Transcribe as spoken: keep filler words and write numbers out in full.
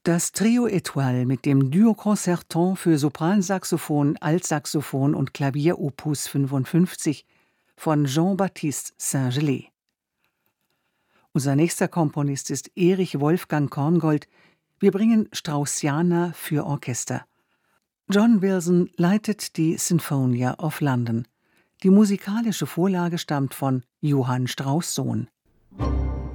Das Trio Étoile mit dem Duo Concertant für Sopransaxophon, Altsaxophon und Klavier Opus fünfundfünfzig von Jean-Baptiste Saint-Gelais. Unser nächster Komponist ist Erich Wolfgang Korngold. Wir bringen Straussiana für Orchester. John Wilson leitet die Sinfonia of London. Die musikalische Vorlage stammt von Johann Strauss Sohn.